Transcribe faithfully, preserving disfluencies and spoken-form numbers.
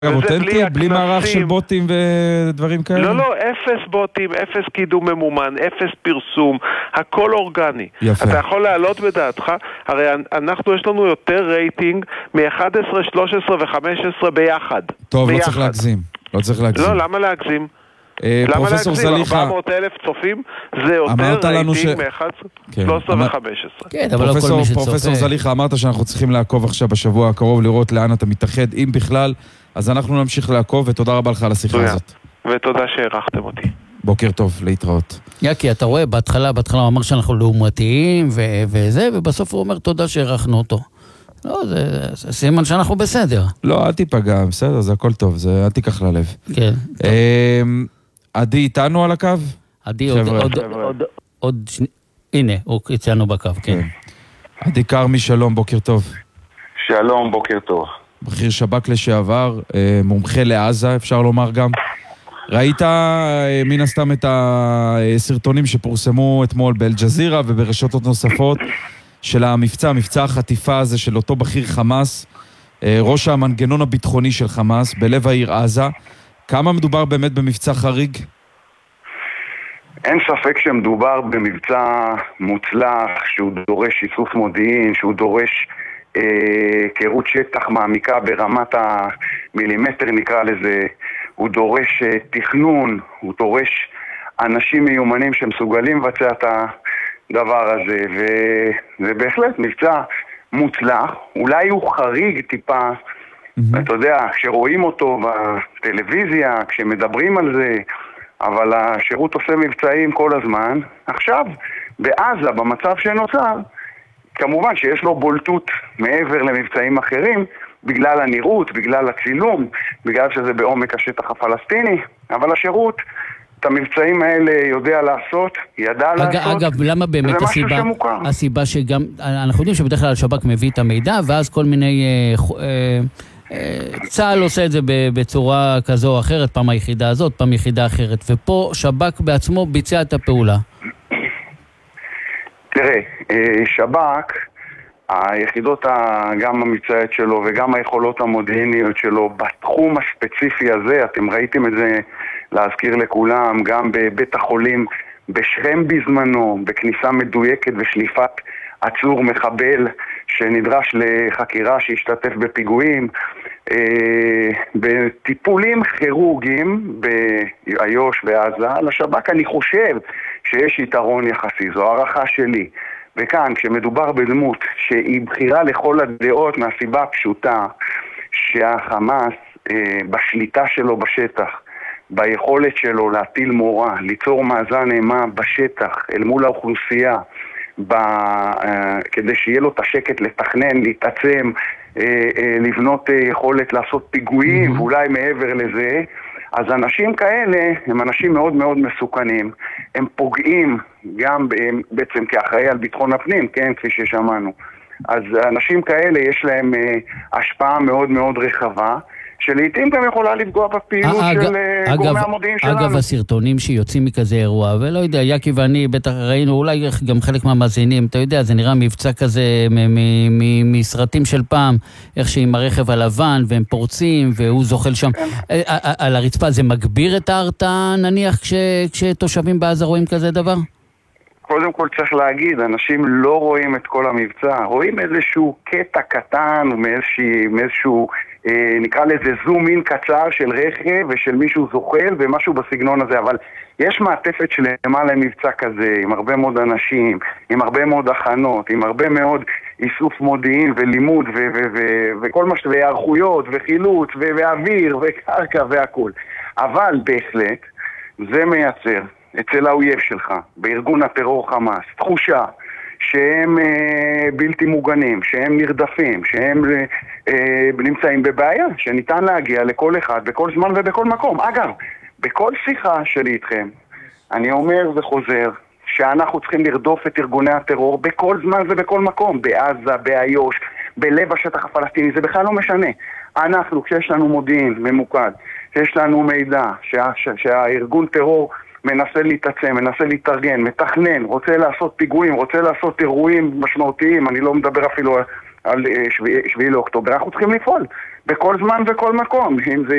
גם אותנטי, בלי מערך של בוטים ודברים כאלה? לא, לא, אפס בוטים, אפס קידום ממומן, אפס פרסום, הכל אורגני. יפה. אתה יכול להעלות בדעתך, הרי אנחנו יש לנו יותר רייטינג מ-אחת עשרה, שלוש עשרה ו-חמש עשרה ביחד. טוב, ביחד. לא צריך להגזים. לא צריך להגזים. לא, למה להגזים? למה להגזים? ארבע מאות אלף צופים זה יותר רייטינג מ-אחת עשרה, שלוש עשרה ו-חמש עשרה. כן, אבל לא כל מי שצופה. פרופסור זליחה, אמרת שאנחנו צריכים לעקוב עכשיו בשבוע הקרוב, לראות לאן אתה מתאחד, אם בכלל, אז אנחנו נמשיך לעקוב, ותודה רבה לך על השיחה הזאת. ותודה שהערכתם אותי. בוקר טוב, להתראות. יקי, אתה רואה, בהתחלה, בהתחלה הוא אמר שאנחנו לעומתיים וזה, ובסוף הוא אומר תודה שהערכנו אותו. לא, זה סימן שאנחנו בסדר. לא, אל תיפגע, בסדר, זה הכל טוב, זה אל תיקח ללב. כן. עדי איתנו על הקו? עדי, עוד, הנה, הוא אצלנו בקו, כן. עדי קרמי, שלום, בוקר טוב. שלום, בוקר טוב. בכיר שב"כ לשעבר, מומחה לעזה, אפשר לומר גם. ראית מן הסתם את הסרטונים שפורסמו אתמול באל-ג'זירה וברשתות נוספות של המבצע, מבצע החטיפה הזה של אותו בכיר חמאס, ראש המנגנון הביטחוני של חמאס, בלב העיר עזה. כמה מדובר באמת במבצע חריג? אין ספק שמדובר במבצע מוצלח, שהוא דורש איסוף מודיעין, שהוא דורש היכרות שטח מעמיקה ברמת המילימטר נקרא לזה, הוא דורש תכנון, הוא דורש אנשים מיומנים שמסוגלים לבצע את הדבר הזה, וזה בהחלט מבצע מוצלח, אולי הוא חריג טיפה, mm-hmm. אתה יודע, כשרואים אותו בטלוויזיה, כשמדברים על זה, אבל השירות עושה מבצעים כל הזמן. עכשיו, בעזה, במצב שנוצר, כמובן שיש לו בולטות מעבר למבצעים אחרים, בגלל הנראות, בגלל הצילום, בגלל שזה בעומק השטח הפלסטיני, אבל השירות, את המבצעים האלה יודע לעשות, ידע אג, לעשות, אגב, למה באמת זה הסיבה, משהו שמוכר. הסיבה שגם, אנחנו יודעים שבדרך כלל השב"כ מביא את המידע, ואז כל מיני, אה, אה, צה"ל עושה את זה בצורה כזו או אחרת, פעם היחידה הזאת, פעם יחידה אחרת, ופה שב"כ בעצמו ביצע את הפעולה. תראה, שב"כ, היחידות גם המבצעיות שלו וגם היכולות המודיעיניות שלו בתחום הספציפי הזה, אתם ראיתם את זה, להזכיר לכולם, גם בבית החולים בשכם בזמנו, בכניסה מדויקת ושליפת עצור מחבל שנדרש לחקירה שהשתתף בפיגועים, בטיפולים כירורגיים באיו"ש ועזה. לשב"כ אני חושב שיש יתרון יחסי, זו הערכה שלי. וכאן, כשמדובר בדמות שהיא בחירה לכל הדעות מהסיבה הפשוטה שהחמאס אה, בשליטה שלו בשטח, ביכולת שלו להטיל מורא, ליצור מאזן אימה בשטח אל מול האוכלוסייה, ב, אה, כדי שיהיה לו את השקט לתכנן, להתעצם, אה, אה, לבנות אה, יכולת לעשות פיגועים, mm-hmm. ואולי מעבר לזה, אז אנשים כאלה הם אנשים מאוד מאוד מסוכנים, הם פוגעים גם בעצם כאחראי על ביטחון הפנים, כן, כפי ששמענו. אז אנשים כאלה יש להם אה, השפעה מאוד מאוד רחבה, שלעיתים גם יכולה לפגוע בפעילות אג, של אגב, גורמי המודיעין שלנו. אגב, הסרטונים שיוצאים מכזה אירוע, ולא יודע, יקי ואני בטח ראינו, אולי גם חלק מהמאזינים, אתה יודע, זה נראה מבצע כזה מסרטים של פעם, איך שעם הרכב הלבן, והם פורצים, והוא זוחל שם. על הרצפה, זה מגביר את ההרתעה, נניח, כשתושבים בעזה רואים כזה דבר? קודם כל צריך להגיד, אנשים לא רואים את כל המבצע, רואים איזשהו קטע קטן, מאיזשהו, אה, נקרא לזה זום אין קצר של רכב ושל מישהו זוחל ומשהו בסגנון הזה, אבל יש מעטפת שלמה למבצע כזה, עם הרבה מאוד אנשים, עם הרבה מאוד הכנות, עם הרבה מאוד איסוף מודיעין ולימוד ו- ו- ו- וכל מה שזה, הערכויות וחילוץ ו- ואוויר וקרקע והכל. אבל בהחלט זה מייצר אצל האויב שלך, בארגון הטרור חמאס, תחושה שהם אה, בלתי מוגנים, שהם נרדפים, שהם אה, נמצאים בבעיה, שניתן להגיע לכל אחד, בכל זמן ובכל מקום. אגב, בכל שיחה שלי איתכם, אני אומר וחוזר, שאנחנו צריכים לרדוף את ארגוני הטרור בכל זמן ובכל מקום, בעזה, באיו"ש, בלב השטח הפלסטיני, זה בכלל לא משנה. אנחנו, כשיש לנו מודיעין ממוקד, כשיש לנו מידע, שה, שה, שהארגון טרור מנסה להתעצם, מנסה להתארגן, מתכנן, רוצה לעשות פיגועים, רוצה לעשות אירועים משמעותיים, אני לא מדבר אפילו על שביעי לאוקטובר, אנחנו צריכים לפעול. בכל זמן וכל מקום, אם זה